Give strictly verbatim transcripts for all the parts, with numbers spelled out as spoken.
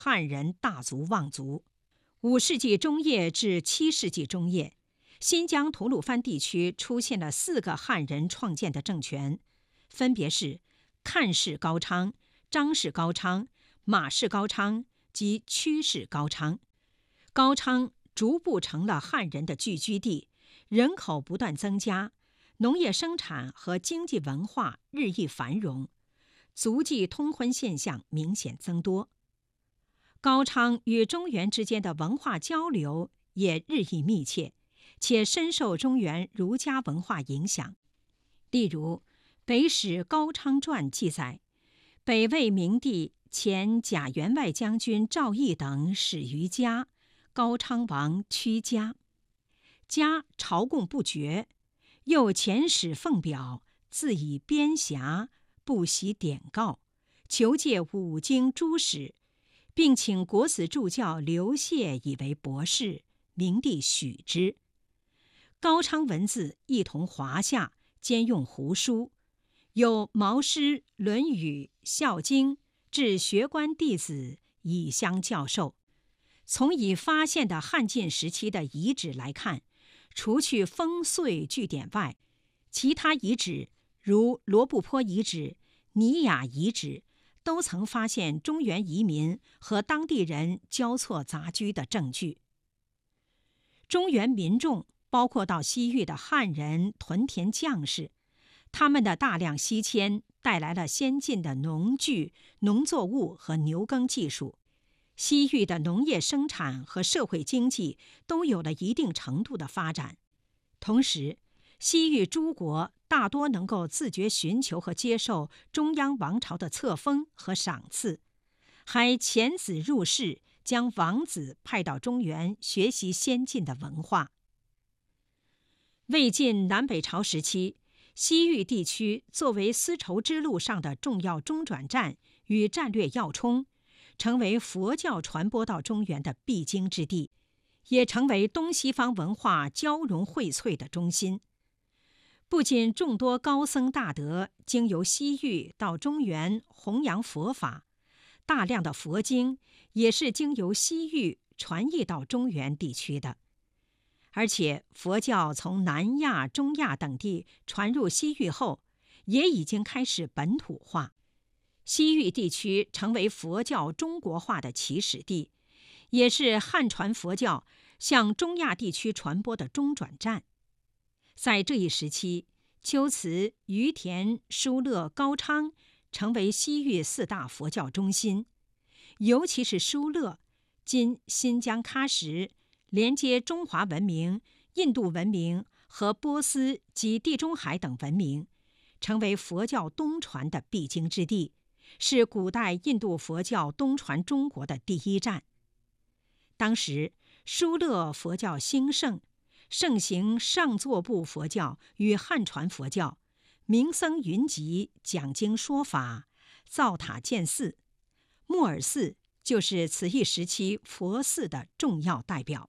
汉人大族望族。五世纪中叶至七世纪中叶，新疆吐鲁番地区出现了四个汉人创建的政权，分别是看氏高昌、张氏高昌、马氏高昌及屈氏高昌。高昌逐步成了汉人的聚居地，人口不断增加，农业生产和经济文化日益繁荣，族际通婚现象明显增多。高昌与中原之间的文化交流也日益密切，且深受中原儒家文化影响。例如，《北史高昌传》记载，北魏明帝前贾员外将军赵翼等始于家，高昌王屈家。家朝贡不绝，又遣使奉表，自以边辖，不习典告，求借五经诸史，并请国子助教刘燮以为博士，明帝许之。高昌文字一同华夏，兼用胡书，有毛诗、《论语》、《孝经》，至学官弟子以相教授。从已发现的汉晋时期的遗址来看，除去烽燧据点外，其他遗址如罗布泊遗址、尼雅遗址，都曾发现中原移民和当地人交错杂居的证据。中原民众包括到西域的汉人屯田将士，他们的大量西迁带来了先进的农具、农作物和牛耕技术。西域的农业生产和社会经济都有了一定程度的发展。同时，西域诸国大多能够自觉寻求和接受中央王朝的册封和赏赐，还遣子入仕，将王子派到中原学习先进的文化。魏晋南北朝时期，西域地区作为丝绸之路上的重要中转站与战略要冲，成为佛教传播到中原的必经之地，也成为东西方文化交融荟萃的中心。不仅众多高僧大德经由西域到中原弘扬佛法，大量的佛经也是经由西域传译到中原地区的。而且佛教从南亚、中亚等地传入西域后，也已经开始本土化。西域地区成为佛教中国化的起始地，也是汉传佛教向中亚地区传播的中转站。在这一时期，龟兹、于田、疏勒、高昌成为西域四大佛教中心，尤其是疏勒，今新疆喀什，连接中华文明、印度文明和波斯及地中海等文明，成为佛教东传的必经之地，是古代印度佛教东传中国的第一站。当时疏勒佛教兴盛，盛行上座部佛教与汉传佛教，名僧云集，讲经说法，造塔建寺。木尔寺就是此一时期佛寺的重要代表。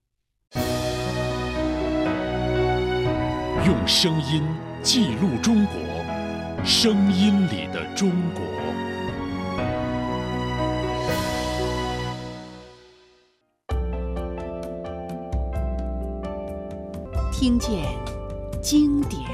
用声音记录中国，声音里的中国。 听见经典。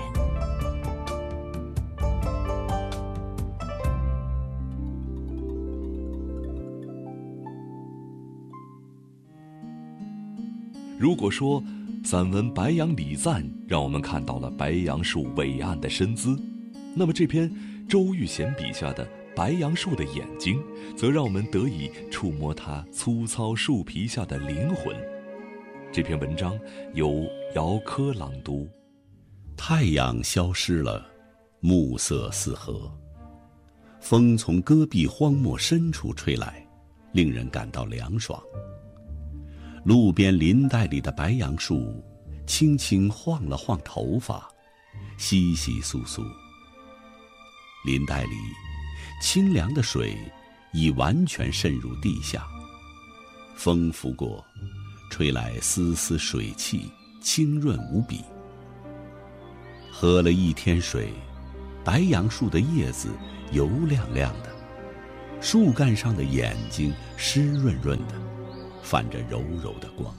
如果说散文《白杨礼赞》让我们看到了白杨树伟岸的身姿，那么这篇周玉贤笔下的白杨树的眼睛，则让我们得以触摸它粗糙树皮下的灵魂。这篇文章由姚科朗读。 太阳消失了，暮色四合，风从戈壁荒漠深处吹来，令人感到凉爽。路边林带里的白杨树轻轻晃了晃头发，稀稀疏疏。林带里清凉的水已完全渗入地下，风拂过，吹来丝丝水汽，清润无比。喝了一天水，白杨树的叶子油亮亮的， 树干上的眼睛湿润润的，泛着柔柔的光。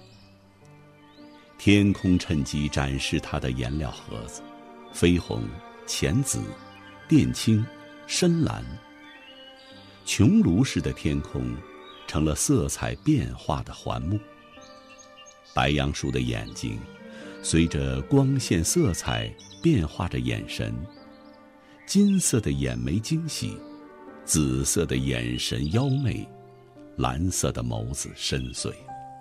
天空趁机展示它的颜料盒子，绯红、浅紫、靛青、深蓝。穹庐式的天空成了色彩变化的环幕。白杨树的眼睛随着光线色彩变化着眼神，金色的眼眉精细，紫色的眼神妖媚，蓝色的眸子深邃。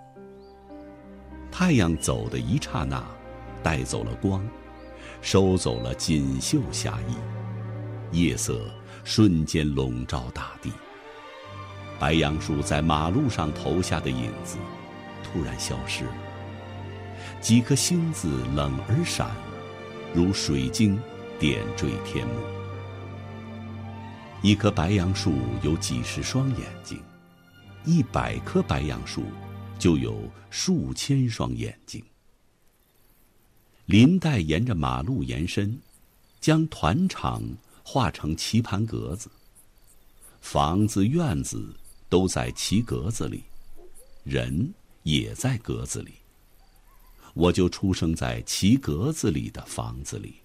太阳走的一刹那，带走了光，收走了锦绣霞衣，夜色瞬间笼罩大地。白杨树在马路上投下的影子突然消失了，几颗星子冷而闪，如水晶点缀天幕。一棵白杨树有几十双眼睛，一百棵白杨树就有数千双眼睛。林带沿着马路延伸，将团场画成棋盘格子，房子院子都在棋格子里，人也在格子里。我就出生在棋格子里的房子里。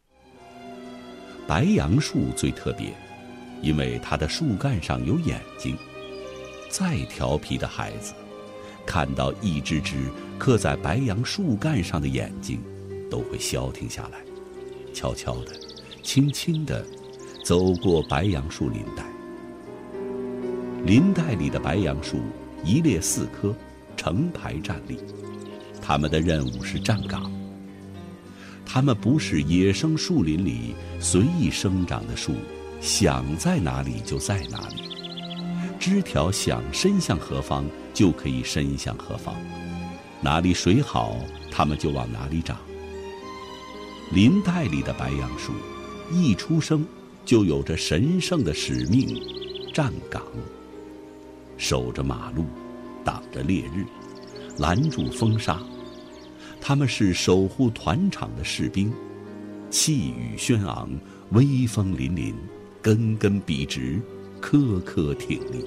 白杨树最特别，因为它的树干上有眼睛。再调皮的孩子，看到一只只刻在白杨树干上的眼睛，都会消停下来，悄悄地、轻轻地走过白杨树林带。林带里的白杨树一列四棵，成排站立，它们的任务是站岗。它们不是野生树林里随意生长的树，想在哪里就在哪里，枝条想伸向何方就可以伸向何方，哪里水好，它们就往哪里长。林带里的白杨树，一出生就有着神圣的使命，站岗，守着马路，挡着烈日，拦住风沙。他们是守护团场的士兵，气宇轩昂，威风凛凛，根根笔直，颗颗挺立。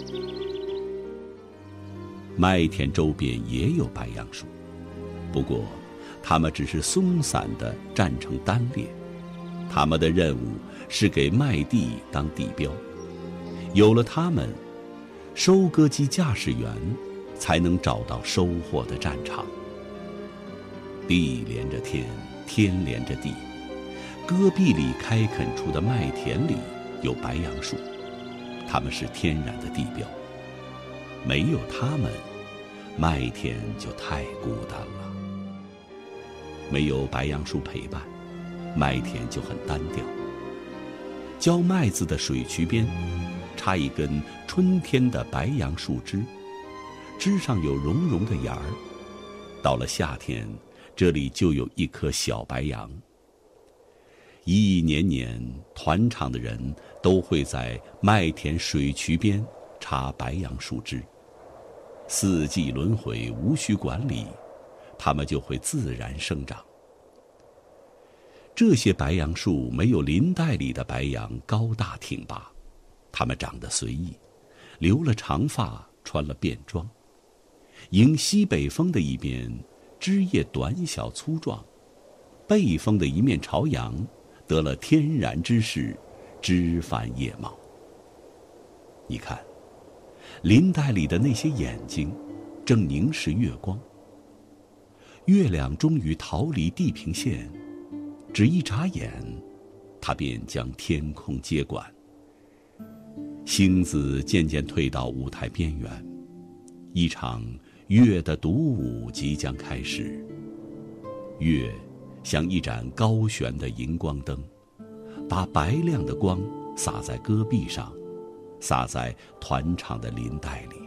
麦田周边也有白杨树，不过它们只是松散地站成单列，它们的任务是给麦地当地标。有了它们，收割机驾驶员才能找到收获的战场。地连着天，天连着地，戈壁里开垦出的麦田里有白杨树，它们是天然的地标。没有它们，麦田就太孤单了。没有白杨树陪伴，麦田就很单调。浇麦子的水渠边插一根春天的白杨树枝，枝上有绒绒的芽儿。到了夏天，这里就有一棵小白杨。一一年年，团场的人都会在麦田水渠边插白杨树枝，四季轮回，无需管理，它们就会自然生长。这些白杨树没有林带里的白杨高大挺拔，它们长得随意，留了长发，穿了便装。迎西北风的一边，枝叶短小粗壮；背风的一面朝阳，得了天然之势，枝繁叶茂。你看，林带里的那些眼睛，正凝视月光。月亮终于逃离地平线，只一眨眼，它便将天空接管。星子渐渐退到舞台边缘，一场月的独舞即将开始。月像一盏高悬的荧光灯，把白亮的光洒在戈壁上，洒在团场的林带里。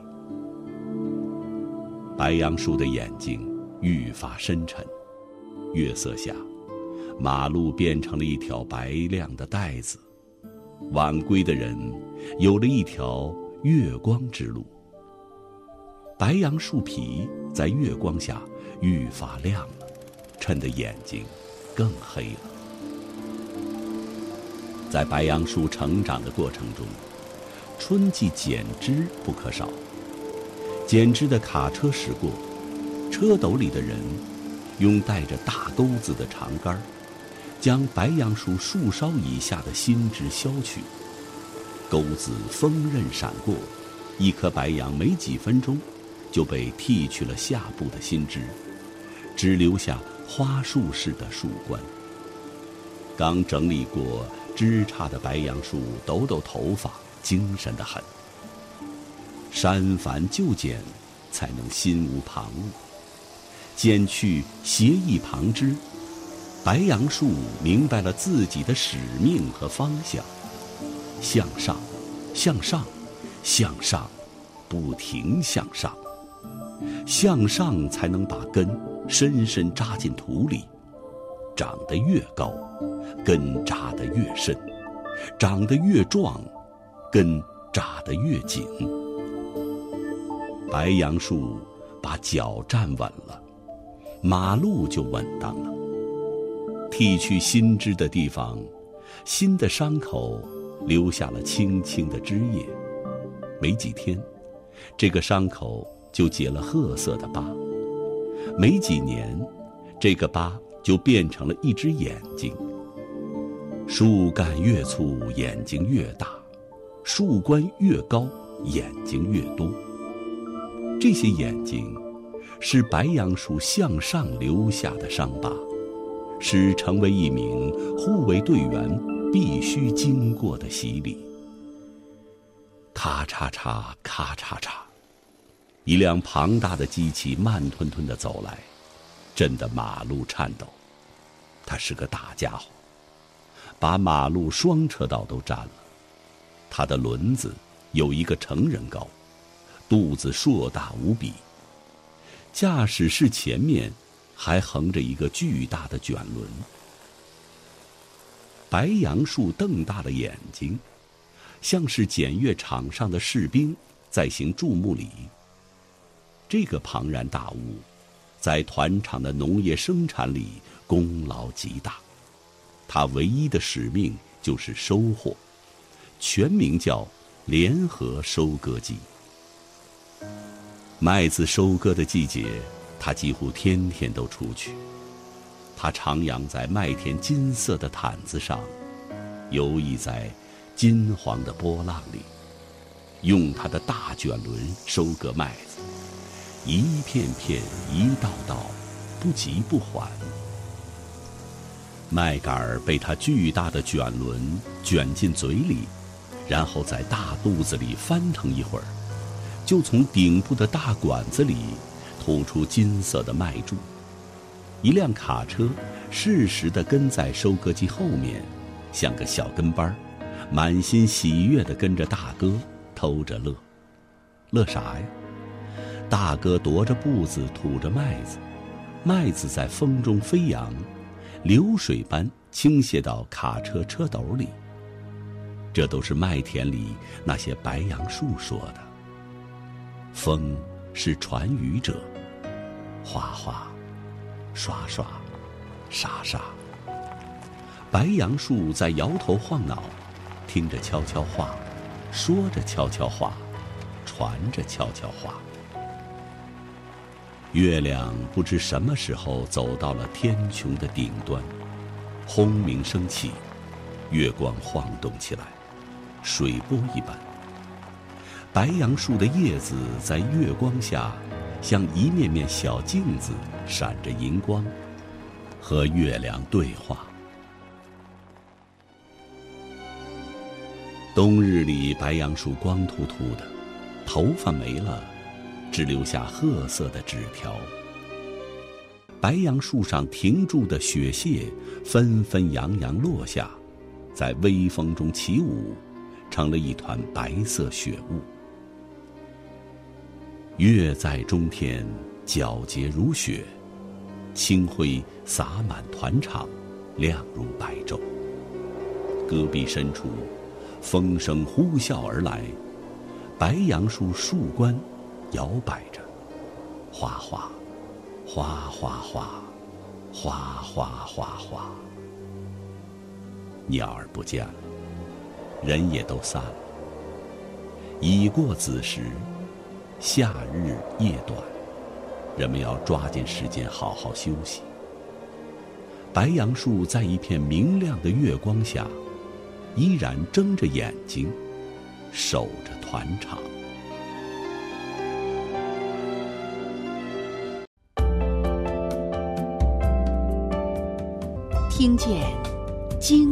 白杨树的眼睛愈发深沉，月色下，马路变成了一条白亮的带子，晚归的人有了一条月光之路。白杨树皮在月光下愈发亮了，衬得眼睛更黑了。在白杨树成长的过程中， 春季剪枝不可少。剪枝的卡车驶过，车斗里的人用带着大钩子的长杆，将白杨树树梢以下的新枝削去。钩子锋刃闪过，一棵白杨没几分钟就被剃去了下部的新枝，只留下花束似的树冠。刚整理过枝杈的白杨树抖抖头发，精神得很。删繁就简，才能心无旁骛。剪去斜翼旁枝，白杨树明白了自己的使命和方向，向上，向上，向上，不停向上。向上才能把根深深扎进土里，长得越高，根扎得越深，长得越壮，根扎得越紧。白杨树把脚站稳了，马路就稳当了。剃去新枝的地方，新的伤口留下了青青的枝叶。没几天，这个伤口就结了褐色的疤。没几年，这个疤就变成了一只眼睛。树干越粗，眼睛越大；树冠越高，眼睛越多。这些眼睛是白杨树向上留下的伤疤，是成为一名护卫队员必须经过的洗礼。咔嚓嚓，咔嚓嚓，一辆庞大的机器慢吞吞地走来，震得马路颤抖。它是个大家伙，把马路双车道都占了。它的轮子有一个成人高，肚子硕大无比。驾驶室前面还横着一个巨大的卷轮。白杨树瞪大了眼睛，像是检阅场上的士兵在行注目礼。这个庞然大物在团场的农业生产里功劳极大，它唯一的使命就是收获，全名叫联合收割机。麦子收割的季节，它几乎天天都出去。它徜徉在麦田金色的毯子上，游弋在金黄的波浪里，用它的大卷轮收割麦子，一片片，一道道，不急不缓。麦秆被它巨大的卷轮卷进嘴里，然后在大肚子里翻腾一会儿，就从顶部的大管子里吐出金色的麦柱。一辆卡车适时地跟在收割机后面，像个小跟班，满心喜悦地跟着大哥偷着乐。乐啥呀？大哥踱着步子吐着麦子，麦子在风中飞扬，流水般倾泻到卡车车斗里。这都是麦田里那些白杨树说的。风是传语者，哗哗，刷刷，沙沙。白杨树在摇头晃脑，听着悄悄话，说着悄悄话，传着悄悄话。月亮不知什么时候走到了天穹的顶端，轰鸣升起，月光晃动起来，水波一般。白杨树的叶子在月光下像一面面小镜子，闪着银光，和月亮对话。冬日里，白杨树光秃秃的，头发没了，只留下褐色的纸条。白杨树上停住的雪屑纷纷扬扬落下，在微风中起舞，成了一团白色雪雾。月在中天，皎洁如雪，清辉洒满团场，亮如白昼。戈壁深处，风声呼啸而来，白杨树树冠摇摆着，哗哗，哗哗哗，哗哗哗哗。鸟儿不见了，人也都散了。 已过子时，夏日夜短，人们要抓紧时间好好休息。白杨树在一片明亮的月光下，依然睁着眼睛，守着团场。 听见经